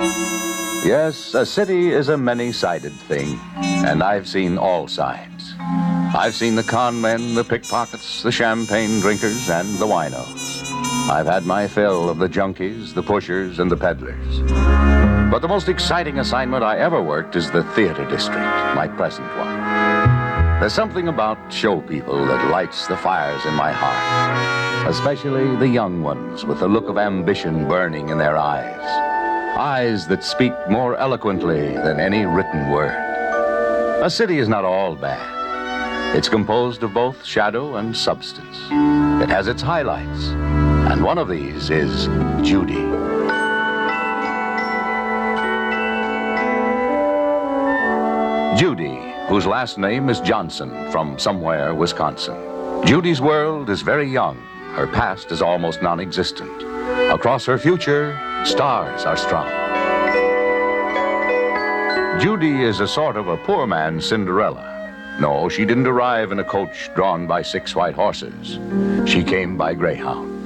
Yes, a city is a many-sided thing, and I've seen all sides. I've seen the con men, the pickpockets, the champagne drinkers, and the winos. I've had my fill of the junkies, the pushers, and the peddlers. But the most exciting assignment I ever worked is the theater district, my present one. There's something about show people that lights the fires in my heart, especially the young ones with the look of ambition burning in their eyes. Eyes that speak more eloquently than any written word. A city is not all bad. It's composed of both shadow and substance. It has its highlights, and one of these is Judy. Judy, whose last name is Johnson, from somewhere, Wisconsin. Judy's world is very young. Her past is almost non-existent. Across her future, stars are strung. Judy is a sort of a poor man's Cinderella. No, she didn't arrive in a coach drawn by 6 white horses. She came by Greyhound.